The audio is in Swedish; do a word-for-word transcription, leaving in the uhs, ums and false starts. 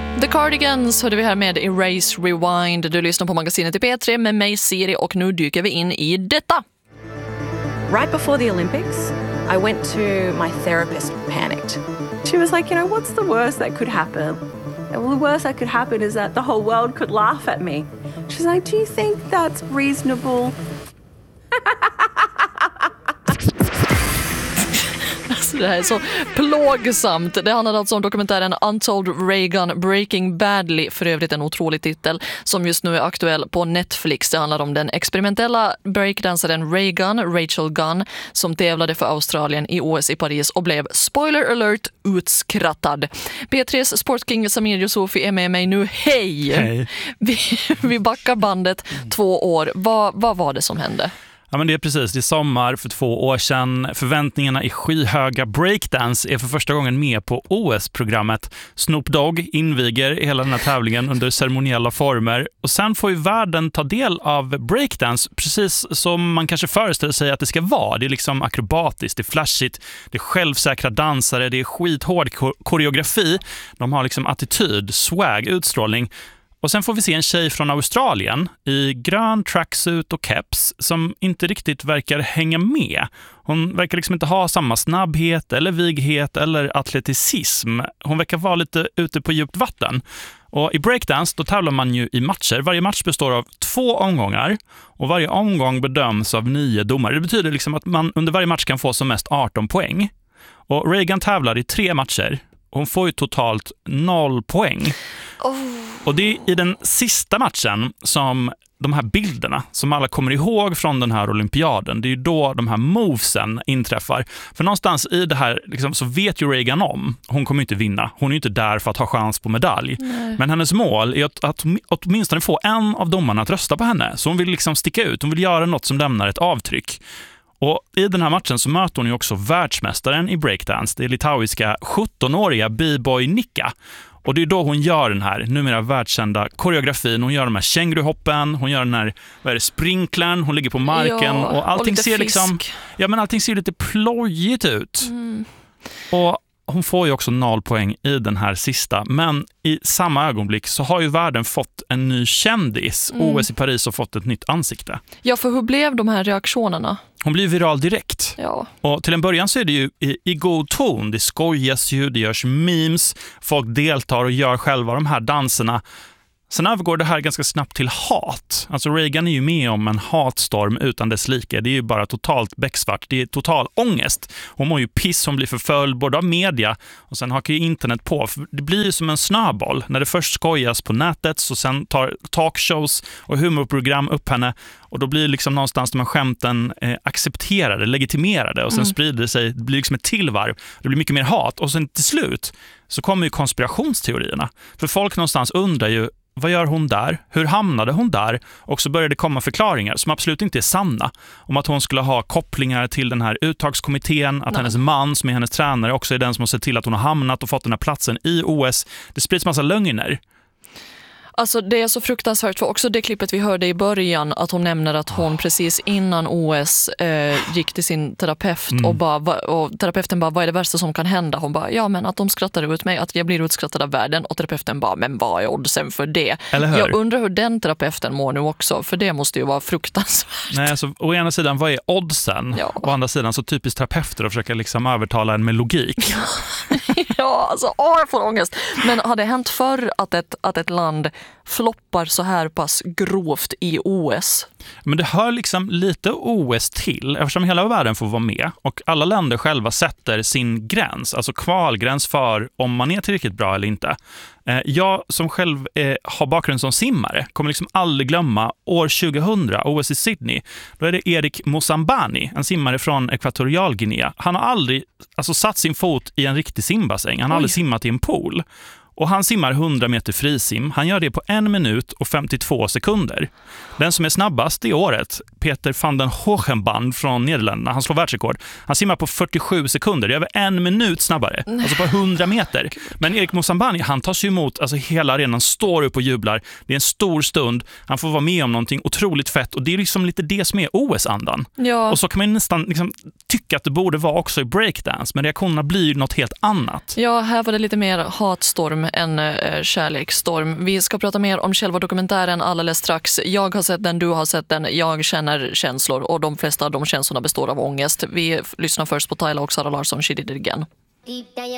The Cardigans hörde vi här med Erase Rewind. Du lyssnar på magasinet i P tre med mig Siri och nu dyker vi in i detta. Right before the Olympics, I went to my therapist panicked. She was like, you know, what's the worst that could happen? Well, the worst that could happen is that the whole world could laugh at me. She's like, do you think that's reasonable? Det här är så plågsamt. Det handlar alltså om dokumentären Untold Reagan Breaking Badly, för övrigt en otrolig titel som just nu är aktuell på Netflix. Det handlar om den experimentella breakdansaren Reagan, Rachel Gunn, som tävlade för Australien i O S i Paris och blev, spoiler alert, utskrattad. P tre:s sportking Samir Yusufi är med mig nu. Hej! Hej. Vi, vi backar bandet två år. Vad, vad var det som hände? Ja, men det är precis, det är sommar för två år sedan. Förväntningarna är skyhöga. Breakdance är för första gången med på O S-programmet. Snoop Dogg inviger hela den här tävlingen under ceremoniella former. Och sen får ju världen ta del av breakdance precis som man kanske föreställer sig att det ska vara. Det är liksom akrobatiskt, det är flashigt, det är självsäkra dansare, det är skithård koreografi. De har liksom attityd, swag, utstrålning. Och sen får vi se en tjej från Australien i grön tracksuit och keps som inte riktigt verkar hänga med. Hon verkar liksom inte ha samma snabbhet eller vighet eller atleticism. Hon verkar vara lite ute på djupt vatten. Och i breakdance då tävlar man ju i matcher. Varje match består av två omgångar och varje omgång bedöms av nio domare. Det betyder liksom att man under varje match kan få som mest arton poäng. Och Reagan tävlar i tre matcher. Hon får ju totalt noll poäng. Oh. Och det är i den sista matchen som de här bilderna som alla kommer ihåg från den här olympiaden, det är ju då de här movesen inträffar. För någonstans i det här liksom, så vet ju Reagan om, hon kommer inte vinna. Hon är ju inte där för att ha chans på medalj. Nej. Men hennes mål är att, att åtminstone få en av domarna att rösta på henne. Så hon vill liksom sticka ut, hon vill göra något som lämnar ett avtryck. Och i den här matchen så möter hon ju också världsmästaren i breakdance, det är litauiska sjuttonåriga B-boy Nika. Och det är då hon gör den här numera världskända koreografin. Hon gör de här känguruhoppen, hon gör den här vad är det, sprinklern, hon ligger på marken ja, och allting och ser fisk. liksom ja men allting ser lite plojigt ut. Mm. Och hon får ju också noll poäng i den här sista, men i samma ögonblick så har ju världen fått en ny kändis. Mm. O S i Paris har fått ett nytt ansikte. Ja, för hur blev de här reaktionerna? Hon blir viral direkt. Ja. Och till en början så är det ju i, i god ton. Det skojas ju, det görs memes. Folk deltar och gör själva de här danserna. Sen övergår det här ganska snabbt till hat. Alltså Reagan är ju med om en hatstorm utan dess like. Det är ju bara totalt becksvart. Det är total ångest. Hon mår ju piss, hon blir förföljd både av media och sen hakar ju internet på. Det blir ju som en snöboll. När det först skojas på nätet så sen tar talkshows och humorprogram upp henne. Och då blir liksom någonstans de här skämten eh, accepterade, legitimerade. Och sen mm. sprider det sig, det blir liksom ett tillvarv. Det blir mycket mer hat. Och sen till slut så kommer ju konspirationsteorierna. För folk någonstans undrar ju, vad gör hon där? Hur hamnade hon där? Och så började det komma förklaringar som absolut inte är sanna. Om att hon skulle ha kopplingar till den här uttagskommittén. Att Nej. hennes man som är hennes tränare också är den som har sett till att hon har hamnat och fått den här platsen i O S. Det sprids massa lögner. Alltså det är så fruktansvärt, för också det klippet vi hörde i början att hon nämner att hon precis innan O S eh, gick till sin terapeut mm. och, bara, och terapeuten bara, vad är det värsta som kan hända? Hon bara, ja men att de skrattar ut mig, att jag blir utskrattad av världen, och terapeuten bara, men vad är oddsen för det? Jag undrar hur den terapeuten mår nu också, för det måste ju vara fruktansvärt. Nej, alltså, å ena sidan, vad är oddsen? Ja. Å andra sidan så typiskt terapeuter att försöka liksom övertala en med logik. Ja, alltså, åh, jag får ångest. Men har det hänt förr att ett, att ett land floppar så här pass grovt i O S? Men det hör liksom lite O S till, eftersom hela världen får vara med och alla länder själva sätter sin gräns, alltså kvalgräns för om man är tillräckligt bra eller inte. Jag som själv eh, har bakgrund som simmare kommer liksom aldrig glömma år tjugohundra, O S i Sydney. Då är det Erik Mosambani, en simmare från Ekvatorialguinea. Han har aldrig alltså, satt sin fot i en riktig simbassäng. Han har Oj. aldrig simmat i en pool. Och han simmar hundra meter frisim. Han gör det på en minut och femtiotvå sekunder. Den som är snabbast i året, Peter van den Hogenband från Nederländerna, han slår världsrekord. Han simmar på fyrtiosju sekunder, det är över en minut snabbare. Alltså på hundra meter. Men Erik Mosambani, han tar sig emot, alltså hela arenan står upp och jublar. Det är en stor stund. Han får vara med om någonting otroligt fett. Och det är liksom lite det som är O S-andan. Ja. Och så kan man nästan liksom tycka att det borde vara också i breakdance. Men reaktionerna blir ju något helt annat. Ja, här var det lite mer hatstorm en eh, kärleksstorm. Vi ska prata mer om själva dokumentären alldeles strax. Jag har sett den, du har sett den. Jag känner känslor och de flesta av de känslorna består av ångest. Vi lyssnar först på Tyla och Sara Larsson, She Did It Again.